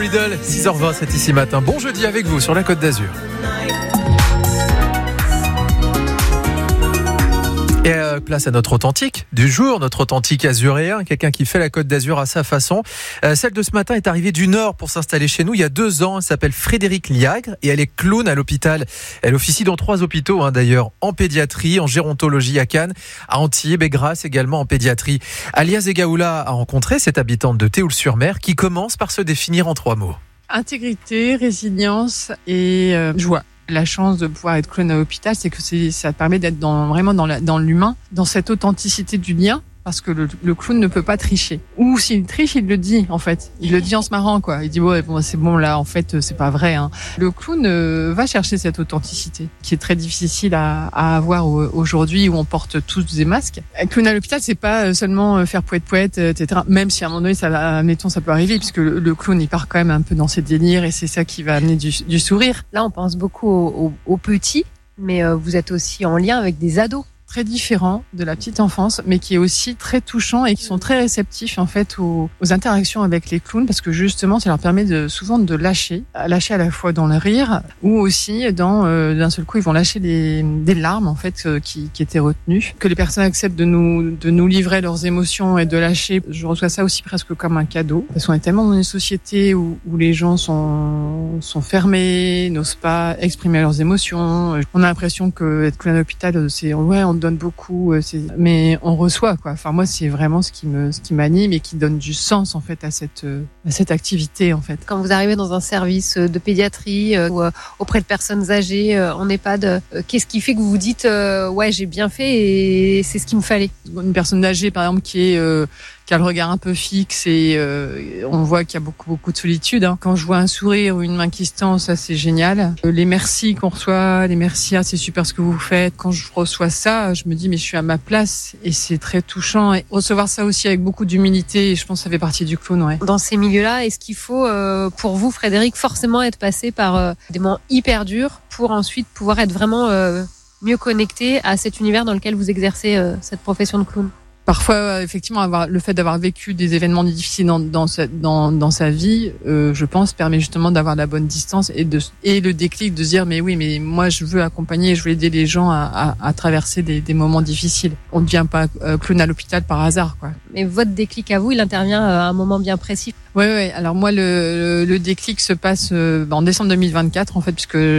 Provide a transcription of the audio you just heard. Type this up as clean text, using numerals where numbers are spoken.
Lidl, 6h20, c'est ici matin. Bon jeudi avec vous sur la Côte d'Azur. Et place à notre authentique du jour, notre authentique azuréen, quelqu'un qui fait la Côte d'Azur à sa façon. Celle de ce matin est arrivée du Nord pour s'installer chez nous il y a 2 ans. Elle s'appelle Frédérique Liagre et elle est clown à l'hôpital. Elle officie dans 3 hôpitaux d'ailleurs, en pédiatrie, en gérontologie à Cannes, à Antibes et Grasse également en pédiatrie. Alia Zegaoula a rencontré cette habitante de Théoul-sur-Mer qui commence par se définir en 3 mots. Intégrité, résilience et joie. La chance de pouvoir être clown à l'hôpital, c'est que ça permet d'être vraiment dans l'humain, dans cette authenticité du lien, parce que le clown ne peut pas tricher. Ou s'il triche, il le dit en fait. Il le dit en se marrant quoi. Il dit ouais bon c'est bon là en fait c'est pas vrai. Le clown va chercher cette authenticité qui est très difficile à avoir aujourd'hui où on porte tous des masques. Un clown à l'hôpital c'est pas seulement faire poète etc. Même si à un moment donné ça peut arriver puisque le clown il part quand même un peu dans ses délires et c'est ça qui va amener du sourire. Là on pense beaucoup aux petits, mais vous êtes aussi en lien avec des ados. Très différent de la petite enfance, mais qui est aussi très touchant et qui sont très réceptifs en fait aux interactions avec les clowns parce que justement ça leur permet souvent de lâcher à la fois dans le rire ou aussi d'un seul coup ils vont lâcher des larmes en fait qui étaient retenues. Que les personnes acceptent de nous livrer leurs émotions et de lâcher, je reçois ça aussi presque comme un cadeau parce qu'on est tellement dans une société où les gens sont fermés, n'osent pas exprimer leurs émotions. On a l'impression que être clown à l'hôpital c'est on donne beaucoup, mais on reçoit quoi. Enfin moi c'est vraiment ce qui m'anime et qui donne du sens en fait à cette activité en fait. Quand vous arrivez dans un service de pédiatrie ou auprès de personnes âgées en EHPAD, qu'est-ce qui fait que vous vous dites ouais j'ai bien fait et c'est ce qu'il me fallait? Une personne âgée par exemple qui a le regard un peu fixe et on voit qu'il y a beaucoup de solitude. Quand je vois un sourire ou une main qui se tend, ça c'est génial. Les merci qu'on reçoit, les merci, c'est super ce que vous faites. Quand je reçois ça, je me dis mais je suis à ma place et c'est très touchant. Et recevoir ça aussi avec beaucoup d'humilité, je pense que ça fait partie du clown. Ouais. Dans ces milieux-là, est-ce qu'il faut pour vous, Frédérique, forcément être passé par des moments hyper durs pour ensuite pouvoir être vraiment mieux connecté à cet univers dans lequel vous exercez cette profession de clown? Parfois, effectivement, le fait d'avoir vécu des événements difficiles dans sa vie, je pense, permet justement d'avoir la bonne distance et le déclic de se dire mais oui, mais moi je veux accompagner, je veux aider les gens à traverser des moments difficiles. On ne devient pas clown à l'hôpital par hasard, quoi. Mais votre déclic à vous, il intervient à un moment bien précis. Ouais. Alors moi, le déclic se passe en décembre 2024, en fait, puisque